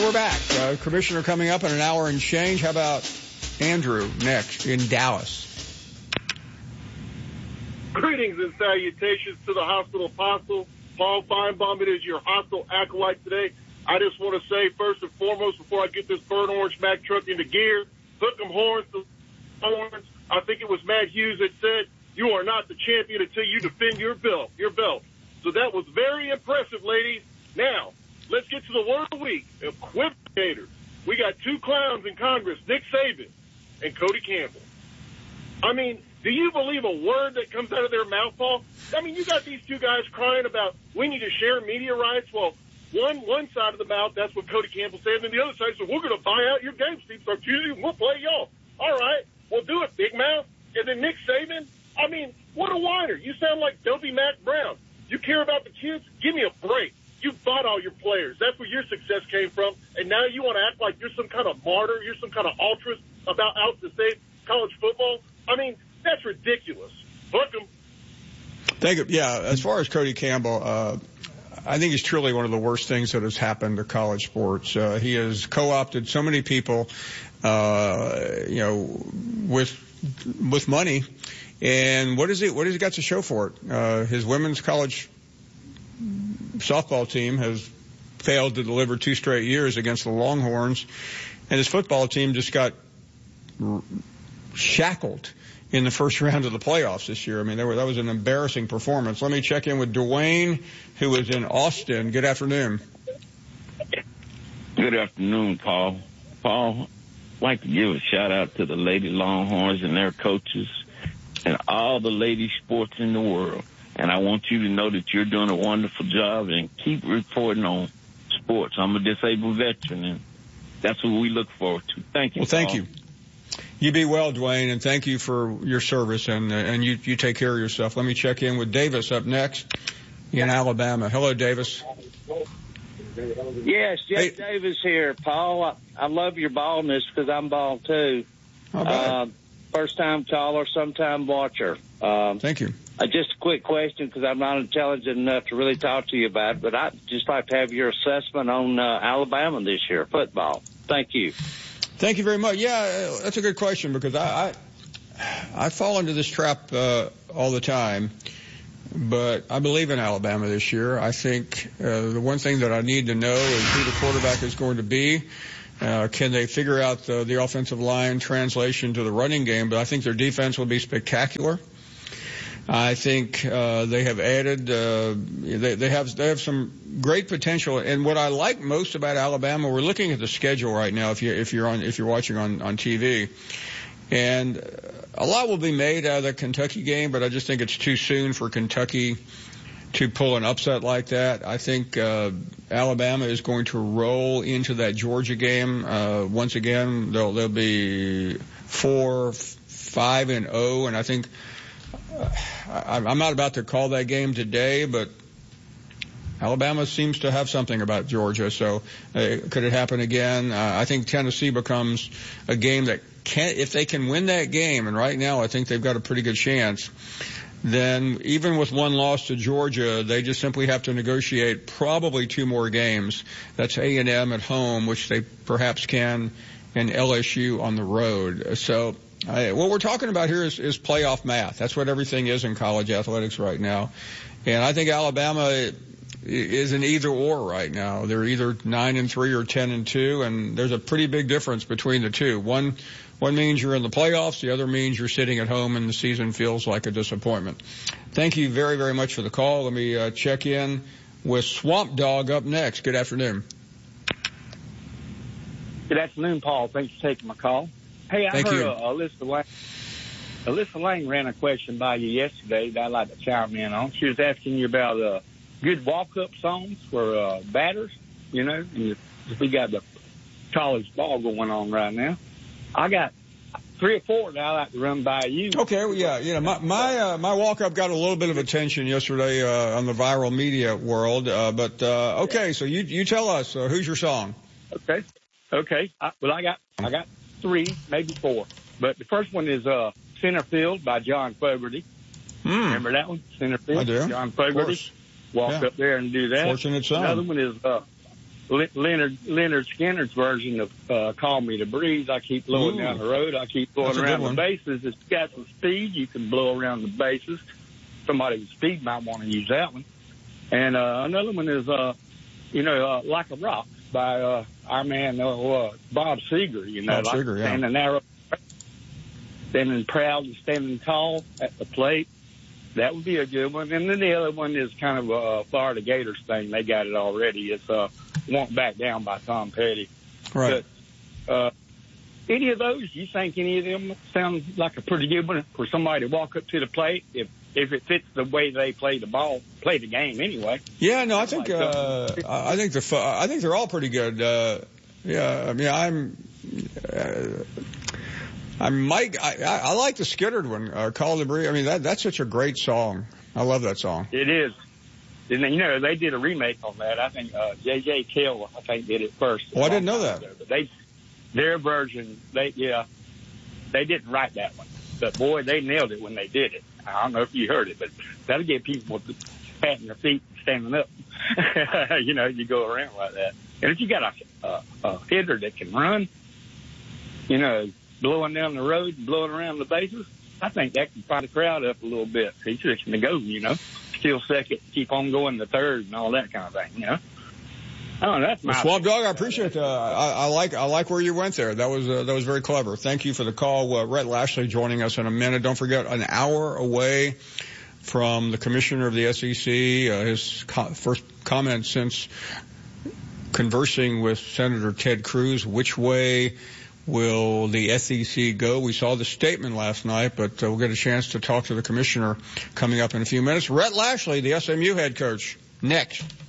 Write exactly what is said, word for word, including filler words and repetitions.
we're back. Uh, Commissioner coming up in an hour and change. How about Andrew next in Dallas? Greetings and salutations to the Hospital Apostle. Paul Feinbaum, it is your hostile acolyte today. I just want to say, first and foremost, before I get this burnt orange Mack truck into gear, hook 'em horns to horns. I think it was Matt Hughes that said, you are not the champion until you defend your belt, your belt. So that was very impressive, ladies. Now, let's get to the word of the week, equivocators. We got two clowns in Congress, Nick Saban and Cody Campbell. I mean, do you believe a word that comes out of their mouth, Paul? I mean, you got these two guys crying about we need to share media rights. Well, one one side of the mouth, that's what Cody Campbell said, and then the other side said, we're going to buy out your game, Steve Sarkisian, we'll play y'all. All right, we'll do it, big mouth. And then Nick Saban, I mean, what a whiner. You sound like Dopey Mac Brown. You care about the kids? Give me a break. You bought all your players. That's where your success came from. And now you want to act like you're some kind of martyr, you're some kind of ultras about out to save college football? I mean, that's ridiculous. Book him. Thank you. Yeah, as far as Cody Campbell, uh, I think he's truly one of the worst things that has happened to college sports. Uh, he has co-opted so many people, uh, you know, with with money. And what is it? What has he got to show for it? Uh, his women's college softball team has failed to deliver two straight years against the Longhorns, and his football team just got r- shackled in the first round of the playoffs this year. I mean, were, that was an embarrassing performance. Let me check in with Dwayne, who is in Austin. Good afternoon. Good afternoon, Paul. Paul, I'd like to give a shout-out to the Lady Longhorns and their coaches and all the lady sports in the world. And I want you to know that you're doing a wonderful job and keep reporting on sports. I'm a disabled veteran, and that's what we look forward to. Thank you, Well, thank Paul. you. You be well, Dwayne, and thank you for your service, and uh, and you, you take care of yourself. Let me check in with Davis up next in Alabama. Hello, Davis. Yes, Jeff Hey. Davis here, Paul. I, I love your baldness because I'm bald, too. How about Uh, first-time caller, sometime watcher. Um, Thank you. uh, just a quick question because I'm not intelligent enough to really talk to you about it, but I'd just like to have your assessment on uh, Alabama this year, football. Thank you. Thank you very much. Yeah, that's a good question because I I, I fall into this trap uh, all the time, but I believe in Alabama this year. I think uh, the one thing that I need to know is who the quarterback is going to be. Uh, can they figure out the, the offensive line translation to the running game? But I think their defense will be spectacular. I think uh, they have added. Uh, they, they have they have some great potential. And what I like most about Alabama, we're looking at the schedule right now. If you if you're on if you're watching on on T V, and a lot will be made out of the Kentucky game, but I just think it's too soon for Kentucky to pull an upset like that. I think uh, Alabama is going to roll into that Georgia game. Uh, once again, they'll they'll be four, five, and oh, and I think uh, I, I'm not about to call that game today, but Alabama seems to have something about Georgia. So uh, could it happen again? Uh, I think Tennessee becomes a game that can, if they can win that game, and right now I think they've got a pretty good chance. Then even with one loss to Georgia, they just simply have to negotiate probably two more games. That's A and M at home, which they perhaps can, and L S U on the road. So I, what we're talking about here is, is playoff math. That's what everything is in college athletics right now. And I think Alabama is an either or right now. They're either nine and three or ten and two, and there's a pretty big difference between the two. One One means you're in the playoffs. The other means you're sitting at home and the season feels like a disappointment. Thank you very, very much for the call. Let me uh, check in with Swamp Dog up next. Good afternoon. Good afternoon, Paul. Thanks for taking my call. Hey, I Thank heard you. Uh, Alyssa Lang. Alyssa Lang ran a question by you yesterday that I'd like to chime in on. She was asking you about uh, good walk-up songs for uh, batters, you know, and we got the college ball going on right now. I got three or four that I like to run by you. Okay, well, yeah, yeah. My my uh, my walk up got a little bit of attention yesterday uh, on the viral media world, uh, but uh, okay. So you you tell us uh, who's your song? Okay, okay. I, well, I got I got three, maybe four, but the first one is uh, "Center Field" by John Fogerty. Hmm. Remember that one? Center Field. I do. John Fogerty. Walk Yeah. up there and do that. Fortunate son. Another one is uh, Leonard Leonard Skinner's version of uh, "Call Me the Breeze." I keep blowing Ooh. down the road. I keep blowing That's a around good the one. bases. It's got some speed. You can blow around the bases. Somebody with speed might want to use that one. And uh, another one is, uh, you know, uh, "Like a Rock" by uh, our man uh, uh, Bob Seger. You know, Bob like Seger, yeah. standing narrow, standing proud, and standing tall at the plate. That would be a good one. And then the other one is kind of a Florida Gators thing. They got it already. It's uh, "Won't Back Down" by Tom Petty. Right. But, uh, any of those, you think any of them sound like a pretty good one for somebody to walk up to the plate if if it fits the way they play the ball, play the game anyway? Yeah, no, I think Like, uh, I think the I think they're all pretty good. Uh, yeah, I mean, I'm uh, I might I, I like the Skittered one, uh, "Call the Breeze." I mean, that that's such a great song. I love that song. It is. And, you know, they did a remake on that. I think uh, J J Cale, I think, did it first. Oh, I didn't know that. But they, their version, they yeah, they didn't write that one. But, boy, they nailed it when they did it. I don't know if you heard it, but that'll get people patting their feet and standing up. You know, you go around like that. And if you got a, a, a hitter that can run, you know, blowing down the road and blowing around the bases, I think that can fire the crowd up a little bit. He's fixing to go, you know. Still second, keep on going to third and all that kind of thing, you know. I don't know, that's my Well, Swamp Dog, I appreciate that. I, I like I like where you went there. That was uh, that was very clever. Thank you for the call. Uh, Rhett Lashley joining us in a minute. Don't forget, an hour away from the commissioner of the S E C. Uh, his co- first comment since conversing with Senator Ted Cruz. Which way will the S E C go? We saw the statement last night, but uh, we'll get a chance to talk to the commissioner coming up in a few minutes. Rhett Lashley, the S M U head coach, next.